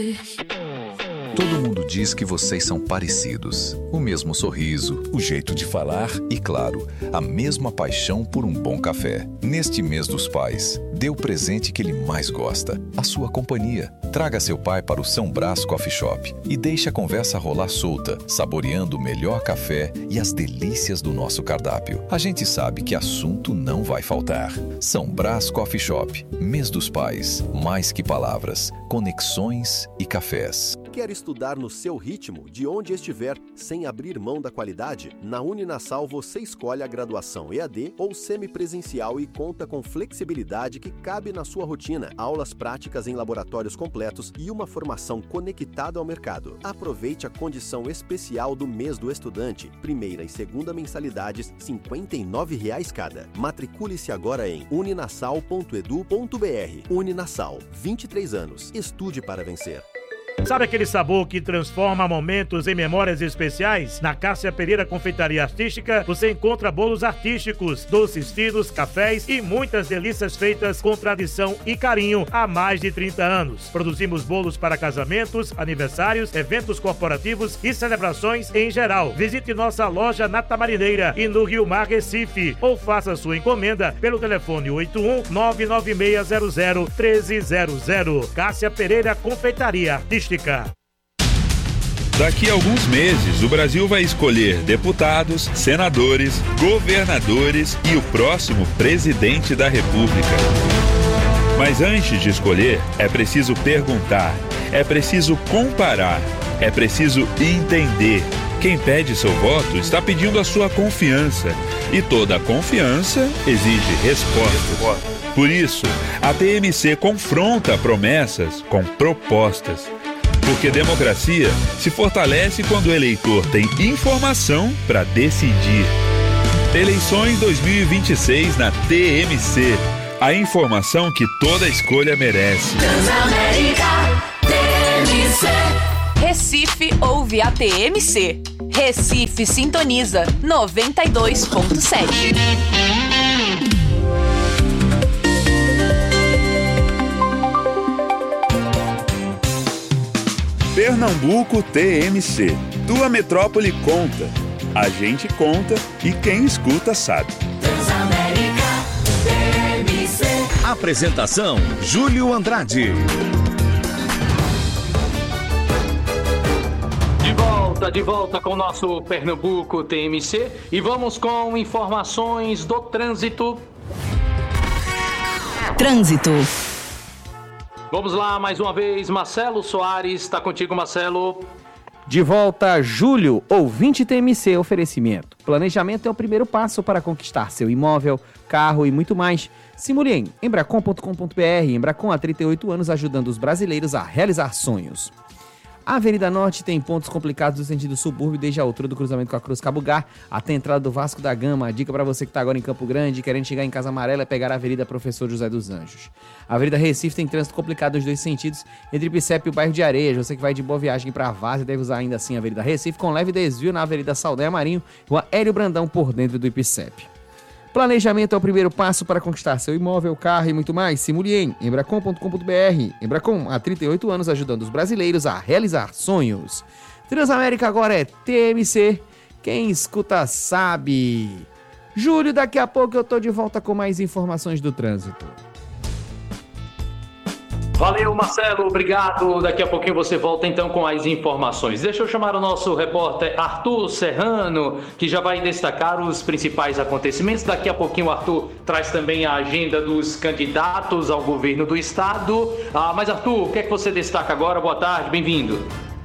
Todo mundo diz que vocês são parecidos. O mesmo sorriso, o jeito de falar e, claro, a mesma paixão por um bom café. Neste mês dos pais, dê o presente que ele mais gosta, a sua companhia. Traga seu pai para o São Brás Coffee Shop e deixe a conversa rolar solta, saboreando o melhor café e as delícias do nosso cardápio. A gente sabe que assunto não vai faltar. São Brás Coffee Shop, mês dos pais. Mais que palavras, conexões e cafés. Quer estudar no seu ritmo, de onde estiver, sem abrir mão da qualidade? Na Uninasal você escolhe a graduação EAD ou semipresencial e conta com flexibilidade que cabe na sua rotina, aulas práticas em laboratórios completos e uma formação conectada ao mercado. Aproveite a condição especial do mês do estudante, primeira e segunda mensalidades, R$ 59,00 cada. Matricule-se agora em uninasal.edu.br. Uninasal, 23 anos. Estude para vencer. Sabe aquele sabor que transforma momentos em memórias especiais? Na Cássia Pereira Confeitaria Artística, você encontra bolos artísticos, doces finos, cafés e muitas delícias feitas com tradição e carinho há mais de 30 anos. Produzimos bolos para casamentos, aniversários, eventos corporativos e celebrações em geral. Visite nossa loja na Tamarineira e no Rio Mar, Recife, ou faça sua encomenda pelo telefone 81-99600-1300. Cássia Pereira Confeitaria Artística. Daqui a alguns meses, o Brasil vai escolher deputados, senadores, governadores e o próximo presidente da República. Mas antes de escolher, é preciso perguntar, é preciso comparar, é preciso entender. Quem pede seu voto está pedindo a sua confiança. E toda confiança exige resposta. Por isso, a TMC confronta promessas com propostas. Porque democracia se fortalece quando o eleitor tem informação para decidir. Eleições 2026 na TMC. A informação que toda escolha merece. Transamérica TMC. Recife ouve a TMC. Recife sintoniza 92.7. Pernambuco TMC. Tua metrópole conta. A gente conta e quem escuta sabe. Transamérica TMC. Apresentação: Júlio Andrade. De volta com o nosso Pernambuco TMC e vamos com informações do trânsito. Trânsito. Vamos lá, mais uma vez, Marcelo Soares, está contigo, Marcelo. De volta, Júlio, ouvinte TMC, oferecimento. Planejamento é o primeiro passo para conquistar seu imóvel, carro e muito mais. Simule em embracon.com.br. Embracon há 38 anos ajudando os brasileiros a realizar sonhos. A Avenida Norte tem pontos complicados no sentido subúrbio desde a altura do cruzamento com a Cruz Cabugá até a entrada do Vasco da Gama. A dica para você que está agora em Campo Grande, querendo chegar em Casa Amarela, é pegar a Avenida Professor José dos Anjos. A Avenida Recife tem trânsito complicado nos dois sentidos, entre Ipicep e o bairro de Areias. Você que vai de Boa Viagem para Várzea deve usar ainda assim a Avenida Recife, com leve desvio na Avenida Saldanha Marinho e a Hélio Brandão por dentro do Ipicep. Planejamento é o primeiro passo para conquistar seu imóvel, carro e muito mais. Simule em embracon.com.br. Embracon há 38 anos ajudando os brasileiros a realizar sonhos. Transamérica agora é TMC. Quem escuta sabe. Júlio, daqui a pouco eu tô de volta com mais informações do trânsito. Valeu, Marcelo, obrigado. Daqui a pouquinho você volta então com as informações. Deixa eu chamar o nosso repórter Arthur Serrano, que já vai destacar os principais acontecimentos. Daqui a pouquinho o Arthur traz também a agenda dos candidatos ao governo do estado. Mas Arthur, o que é que você destaca agora? Boa tarde, bem-vindo.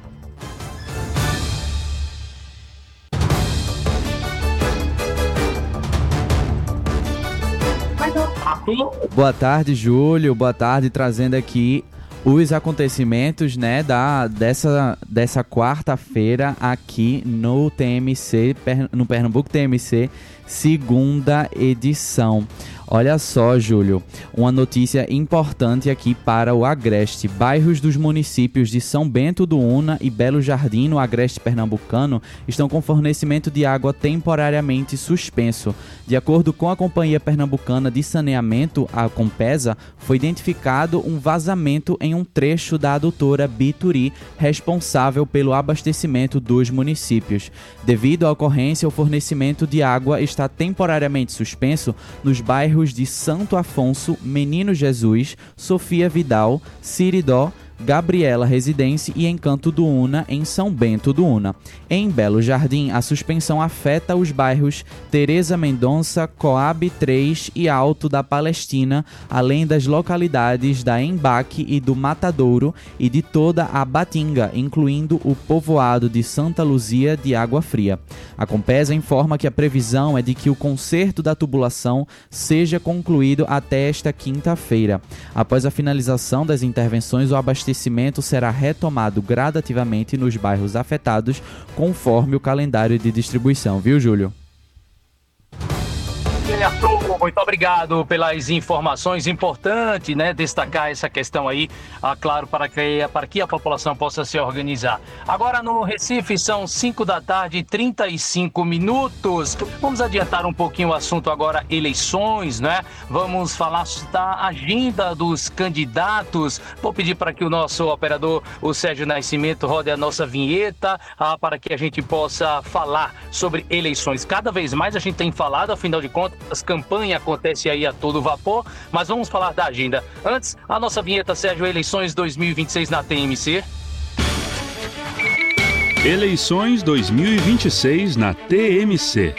Boa tarde, Júlio. Boa tarde, trazendo aqui os acontecimentos, né, dessa quarta-feira aqui no TMC, no Pernambuco TMC, segunda edição. Olha só, Júlio, uma notícia importante aqui para o Agreste. Bairros dos municípios de São Bento do Una e Belo Jardim, no Agreste pernambucano, estão com fornecimento de água temporariamente suspenso. De acordo com a Companhia Pernambucana de Saneamento, a Compesa, foi identificado um vazamento em um trecho da adutora Bituri, responsável pelo abastecimento dos municípios. Devido à ocorrência, o fornecimento de água está temporariamente suspenso nos bairros de Santo Afonso, Menino Jesus, Sofia Vidal, Siridó, Gabriela Residência e Encanto do Una, em São Bento do Una. Em Belo Jardim, a suspensão afeta os bairros Tereza Mendonça, Coab 3 e Alto da Palestina, além das localidades da Embaque e do Matadouro e de toda a Batinga, incluindo o povoado de Santa Luzia de Água Fria. A Compesa informa que a previsão é de que o conserto da tubulação seja concluído até esta quinta-feira. Após a finalização das intervenções, o abastecimento será retomado gradativamente nos bairros afetados, conforme o calendário de distribuição, viu, Júlio? Arthur, muito obrigado pelas informações. Importante, né, destacar essa questão aí, claro, para que a população possa se organizar. Agora no Recife são 5h35. Vamos adiantar um pouquinho o assunto agora, eleições, né? Vamos falar da agenda dos candidatos. Vou pedir para que o nosso operador, o Sérgio Nascimento, rode a nossa vinheta, para que a gente possa falar sobre eleições. Cada vez mais a gente tem falado, afinal de contas, as campanhas acontecem aí a todo vapor, mas vamos falar da agenda. Antes, a nossa vinheta, Sérgio, eleições 2026 na TMC. Eleições 2026 na TMC.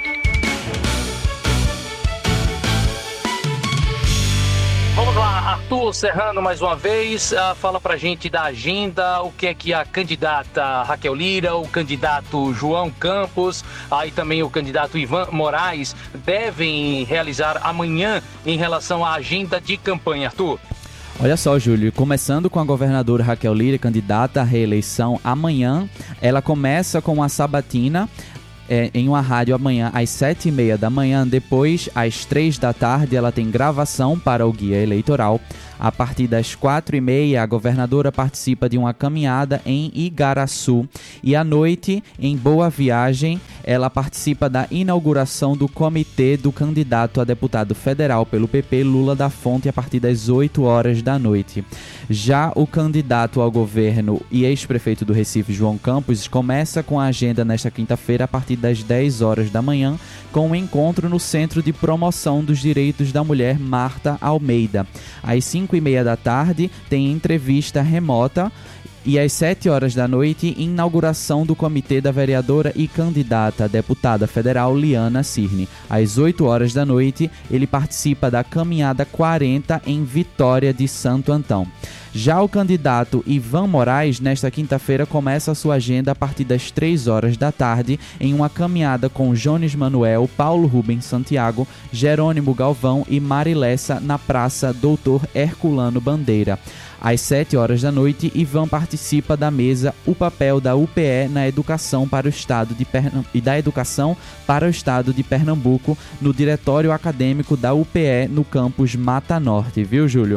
Vamos lá, Arthur Serrano, mais uma vez, fala pra gente da agenda, o que é que a candidata Raquel Lira, o candidato João Campos, aí também o candidato Ivan Moraes devem realizar amanhã em relação à agenda de campanha, Arthur. Olha só, Júlio, começando com a governadora Raquel Lira, candidata à reeleição amanhã, ela começa com a sabatina em uma rádio amanhã às 7h30 da manhã, depois às 3 da tarde ela tem gravação para o guia eleitoral. A partir das 4h30 a governadora participa de uma caminhada em Igaraçu e à noite, em Boa Viagem, ela participa da inauguração do comitê do candidato a deputado federal pelo PP, Lula da Fonte, a partir das 8 horas da noite. Já o candidato ao governo e ex-prefeito do Recife, João Campos, começa com a agenda nesta quinta-feira a partir das 10 horas da manhã, com um encontro no Centro de Promoção dos Direitos da Mulher, Marta Almeida. Às 5h30 da tarde tem entrevista remota e às 7 horas da noite, inauguração do comitê da vereadora e candidata a deputada federal Liana Cirne. Às 8 horas da noite, ele participa da Caminhada 40 em Vitória de Santo Antão. Já o candidato Ivan Moraes, nesta quinta-feira, começa a sua agenda a partir das 3 horas da tarde em uma caminhada com Jones Manuel, Paulo Rubens Santiago, Jerônimo Galvão e Marilessa na Praça Doutor Herculano Bandeira. Às 7 horas da noite, Ivan participa da mesa O Papel da UPE na Educação para o Estado de e da Educação para o Estado de Pernambuco no Diretório Acadêmico da UPE no campus Mata Norte, viu, Júlio?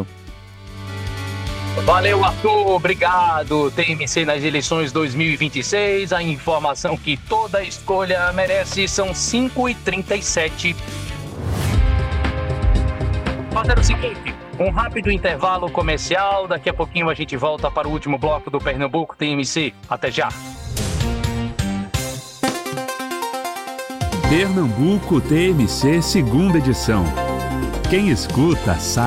Valeu, Arthur, obrigado. TMC nas eleições 2026, a informação que toda escolha merece. São 5h37. Fazer o seguinte, um rápido intervalo comercial, daqui a pouquinho a gente volta para o último bloco do Pernambuco TMC. Até já. Pernambuco TMC, segunda edição. Quem escuta sabe.